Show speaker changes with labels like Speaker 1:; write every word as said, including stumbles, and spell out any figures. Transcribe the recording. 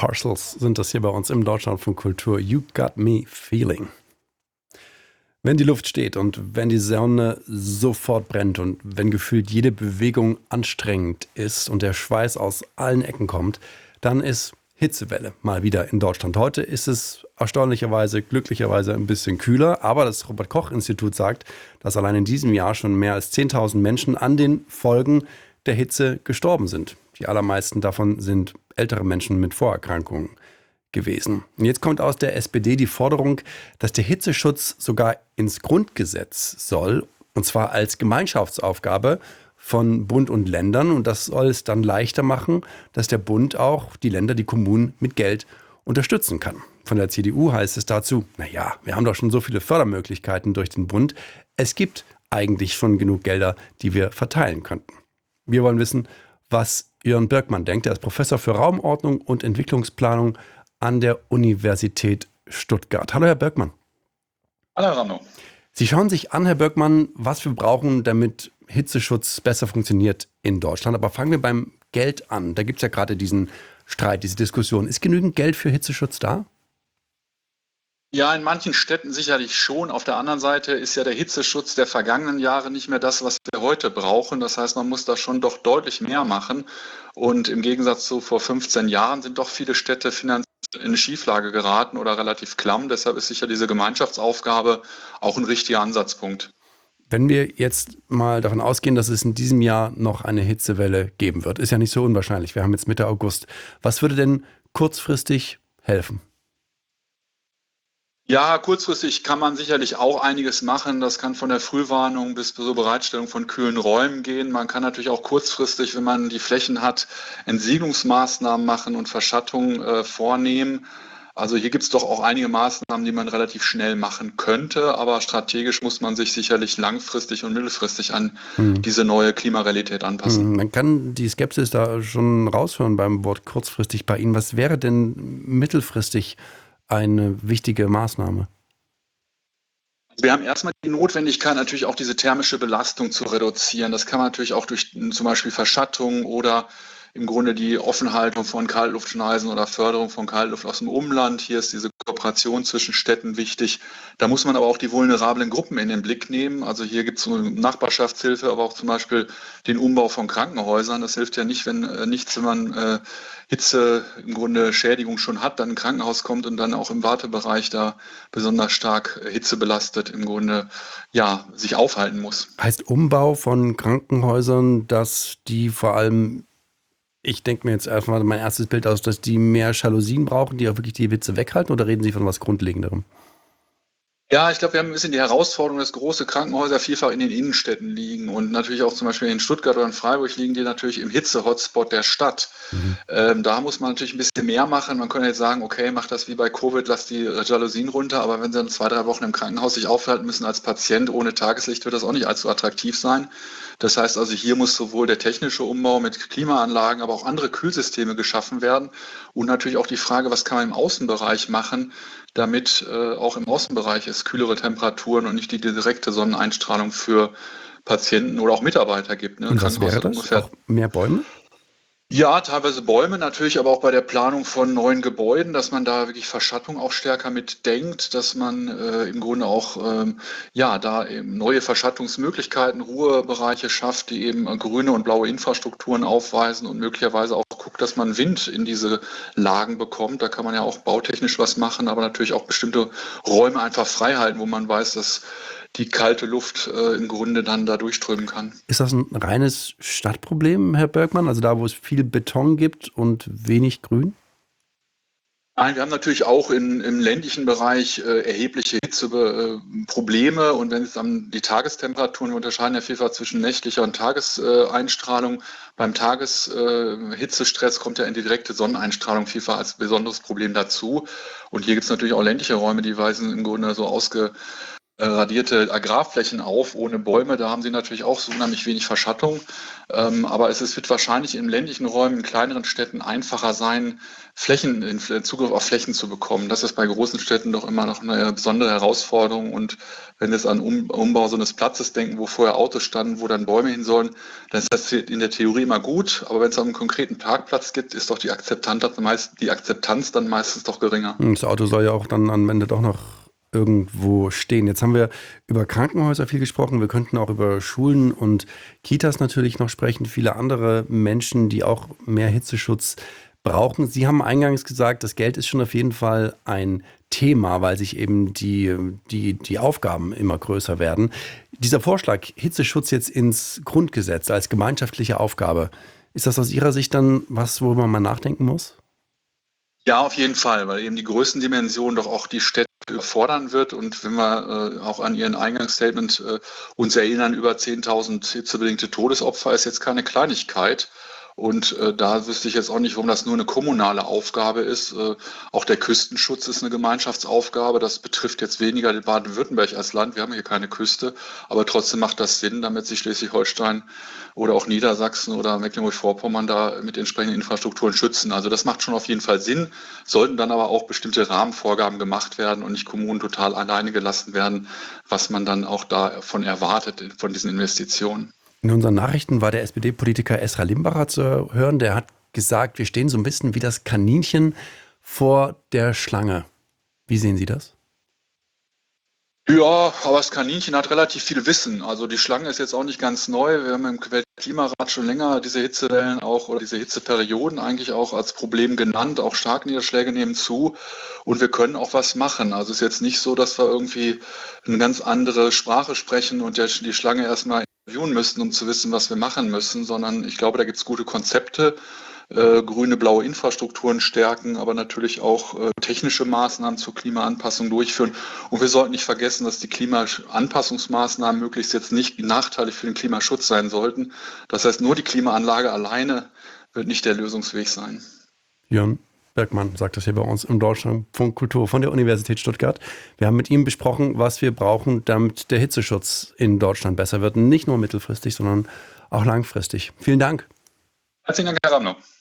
Speaker 1: Parcels sind das hier bei uns im Deutschlandfunk Kultur. You Got Me Feeling. Wenn die Luft steht und wenn die Sonne sofort brennt und wenn gefühlt jede Bewegung anstrengend ist und der Schweiß aus allen Ecken kommt, dann ist Hitzewelle mal wieder in Deutschland. Heute ist es erstaunlicherweise, glücklicherweise ein bisschen kühler, aber das Robert-Koch-Institut sagt, dass allein in diesem Jahr schon mehr als zehntausend Menschen an den Folgen der Hitze gestorben sind. Die allermeisten davon sind ältere Menschen mit Vorerkrankungen gewesen. Und jetzt kommt aus der S P D die Forderung, dass der Hitzeschutz sogar ins Grundgesetz soll, und zwar als Gemeinschaftsaufgabe von Bund und Ländern. Und das soll es dann leichter machen, dass der Bund auch die Länder, die Kommunen mit Geld unterstützen kann. Von der C D U heißt es dazu, naja, wir haben doch schon so viele Fördermöglichkeiten durch den Bund. Es gibt eigentlich schon genug Gelder, die wir verteilen könnten. Wir wollen wissen, was Jörn Birkmann denkt. Er ist Professor für Raumordnung und Entwicklungsplanung an der Universität Stuttgart. Hallo, Herr Birkmann.
Speaker 2: Hallo, Rano.
Speaker 1: Sie schauen sich an, Herr Birkmann, was wir brauchen, damit Hitzeschutz besser funktioniert in Deutschland. Aber fangen wir beim Geld an. Da gibt es ja gerade diesen Streit, diese Diskussion. Ist genügend Geld für Hitzeschutz da?
Speaker 2: Ja, in manchen Städten sicherlich schon. Auf der anderen Seite ist ja der Hitzeschutz der vergangenen Jahre nicht mehr das, was wir heute brauchen. Das heißt, man muss da schon doch deutlich mehr machen. Und im Gegensatz zu vor fünfzehn Jahren sind doch viele Städte finanziell in eine Schieflage geraten oder relativ klamm. Deshalb ist sicher diese Gemeinschaftsaufgabe auch ein richtiger Ansatzpunkt.
Speaker 1: Wenn wir jetzt mal davon ausgehen, dass es in diesem Jahr noch eine Hitzewelle geben wird, ist ja nicht so unwahrscheinlich. Wir haben jetzt Mitte August. Was würde denn kurzfristig helfen?
Speaker 2: Ja, kurzfristig kann man sicherlich auch einiges machen. Das kann von der Frühwarnung bis zur Bereitstellung von kühlen Räumen gehen. Man kann natürlich auch kurzfristig, wenn man die Flächen hat, Entsiegelungsmaßnahmen machen und Verschattung äh, vornehmen. Also hier gibt es doch auch einige Maßnahmen, die man relativ schnell machen könnte. Aber strategisch muss man sich sicherlich langfristig und mittelfristig an
Speaker 1: Hm.
Speaker 2: diese neue Klimarealität anpassen.
Speaker 1: Man kann die Skepsis da schon raushören beim Wort kurzfristig bei Ihnen. Was wäre denn mittelfristig eine wichtige Maßnahme?
Speaker 2: Wir haben erstmal die Notwendigkeit, natürlich auch diese thermische Belastung zu reduzieren. Das kann man natürlich auch durch zum Beispiel Verschattung oder im Grunde die Offenhaltung von Kaltluftschneisen oder Förderung von Kaltluft aus dem Umland. Hier ist diese Kooperation zwischen Städten wichtig. Da muss man aber auch die vulnerablen Gruppen in den Blick nehmen. Also hier gibt es so eine Nachbarschaftshilfe, aber auch zum Beispiel den Umbau von Krankenhäusern. Das hilft ja nicht, wenn äh, nichts, wenn man äh, Hitze, im Grunde Schädigung schon hat, dann ein Krankenhaus kommt und dann auch im Wartebereich da besonders stark äh, hitzebelastet im Grunde ja sich aufhalten muss.
Speaker 1: Heißt Umbau von Krankenhäusern, dass die vor allem, ich denke mir jetzt erstmal mein erstes Bild aus, dass die mehr Jalousien brauchen, die auch wirklich die Hitze weghalten, oder reden Sie von was Grundlegenderem?
Speaker 2: Ja, ich glaube, wir haben ein bisschen die Herausforderung, dass große Krankenhäuser vielfach in den Innenstädten liegen und natürlich auch zum Beispiel in Stuttgart oder in Freiburg liegen die natürlich im Hitze-Hotspot der Stadt.
Speaker 1: Mhm.
Speaker 2: Ähm, da muss man natürlich ein bisschen mehr machen. Man könnte jetzt sagen, okay, mach das wie bei Covid, lass die Jalousien runter, aber wenn sie dann zwei, drei Wochen im Krankenhaus sich aufhalten müssen als Patient ohne Tageslicht, wird das auch nicht allzu attraktiv sein. Das heißt also, hier muss sowohl der technische Umbau mit Klimaanlagen, aber auch andere Kühlsysteme geschaffen werden und natürlich auch die Frage, was kann man im Außenbereich machen, damit äh, auch im Außenbereich es kühlere Temperaturen und nicht die direkte Sonneneinstrahlung für Patienten oder auch Mitarbeiter gibt. Ne?
Speaker 1: Und was
Speaker 2: Krankenhaus
Speaker 1: wäre
Speaker 2: hat
Speaker 1: das?
Speaker 2: ungefähr
Speaker 1: Auch mehr Bäume?
Speaker 2: ja, teilweise Bäume natürlich, aber auch bei der Planung von neuen Gebäuden, dass man da wirklich Verschattung auch stärker mitdenkt, dass man äh, im Grunde auch ähm, ja da eben neue Verschattungsmöglichkeiten, Ruhebereiche schafft, die eben äh, grüne und blaue Infrastrukturen aufweisen und möglicherweise auch guckt, dass man Wind in diese Lagen bekommt. Da kann man ja auch bautechnisch was machen, aber natürlich auch bestimmte Räume einfach frei halten, wo man weiß, dass die kalte Luft äh, im Grunde dann da durchströmen kann.
Speaker 1: Ist das ein reines Stadtproblem, Herr Birkmann? Also da, wo es viel Beton gibt und wenig Grün?
Speaker 2: Nein, wir haben natürlich auch in, im ländlichen Bereich äh, erhebliche Hitzeprobleme. Und wenn es dann die Tagestemperaturen, wir unterscheiden ja vielfach zwischen nächtlicher und Tageseinstrahlung. Beim Tageshitzestress kommt ja in die direkte Sonneneinstrahlung vielfach als besonderes Problem dazu. Und hier gibt es natürlich auch ländliche Räume, die weisen im Grunde so ausge äh, radierte Agrarflächen auf ohne Bäume. Da haben sie natürlich auch so unheimlich wenig Verschattung. Ähm, aber es ist, wird wahrscheinlich in ländlichen Räumen, in kleineren Städten einfacher sein, Flächen, in, Zugriff auf Flächen zu bekommen. Das ist bei großen Städten doch immer noch eine besondere Herausforderung. Und wenn wir es an um, Umbau so eines Platzes denken, wo vorher Autos standen, wo dann Bäume hin sollen, dann ist das in der Theorie immer gut. Aber wenn es einen konkreten Parkplatz gibt, ist doch die Akzeptanz, meist, die Akzeptanz dann meistens doch geringer.
Speaker 1: Das Auto soll ja auch dann am Ende doch noch irgendwo stehen. Jetzt haben wir über Krankenhäuser viel gesprochen. Wir könnten auch über Schulen und Kitas natürlich noch sprechen. Viele andere Menschen, die auch mehr Hitzeschutz brauchen. Sie haben eingangs gesagt, das Geld ist schon auf jeden Fall ein Thema, weil sich eben die, die, die Aufgaben immer größer werden. Dieser Vorschlag, Hitzeschutz jetzt ins Grundgesetz als gemeinschaftliche Aufgabe, ist das aus Ihrer Sicht dann was, worüber man nachdenken muss?
Speaker 2: Ja, auf jeden Fall, weil eben die Größendimension doch auch die Städte fordern wird. Und wenn wir äh, auch an Ihren Eingangsstatement äh, uns erinnern, über zehntausend hitzebedingte Todesopfer ist jetzt keine Kleinigkeit. Und äh, da wüsste ich jetzt auch nicht, warum das nur eine kommunale Aufgabe ist. Äh, auch der Küstenschutz ist eine Gemeinschaftsaufgabe. Das betrifft jetzt weniger den Baden-Württemberg als Land. Wir haben hier keine Küste. Aber trotzdem macht das Sinn, damit sich Schleswig-Holstein oder auch Niedersachsen oder Mecklenburg-Vorpommern da mit entsprechenden Infrastrukturen schützen. Also das macht schon auf jeden Fall Sinn. Sollten dann aber auch bestimmte Rahmenvorgaben gemacht werden und nicht Kommunen total alleine gelassen werden, was man dann auch davon erwartet, von diesen Investitionen.
Speaker 1: In unseren Nachrichten war der S P D-Politiker Esra Limbacher zu hören. Der hat gesagt, wir stehen so ein bisschen wie das Kaninchen vor der Schlange. Wie sehen Sie das?
Speaker 2: Ja, aber das Kaninchen hat relativ viel Wissen. Also die Schlange ist jetzt auch nicht ganz neu. Wir haben im Weltklimarat schon länger diese Hitzewellen auch oder diese Hitzeperioden eigentlich auch als Problem genannt. Auch Starkniederschläge nehmen zu und wir können auch was machen. Also es ist jetzt nicht so, dass wir irgendwie eine ganz andere Sprache sprechen und der, die Schlange erstmal interviewen müssen, um zu wissen, was wir machen müssen, sondern ich glaube, da gibt es gute Konzepte. Äh, grüne, blaue Infrastrukturen stärken, aber natürlich auch äh, technische Maßnahmen zur Klimaanpassung durchführen. Und wir sollten nicht vergessen, dass die Klimaanpassungsmaßnahmen möglichst jetzt nicht nachteilig für den Klimaschutz sein sollten. Das heißt, nur die Klimaanlage alleine wird nicht der Lösungsweg sein.
Speaker 1: Jörn Bergmann sagt das hier bei uns im Deutschlandfunk Kultur von der Universität Stuttgart. Wir haben mit ihm besprochen, was wir brauchen, damit der Hitzeschutz in Deutschland besser wird. Nicht nur mittelfristig, sondern auch langfristig. Vielen Dank.
Speaker 2: Herzlichen Dank, Herr Ramno.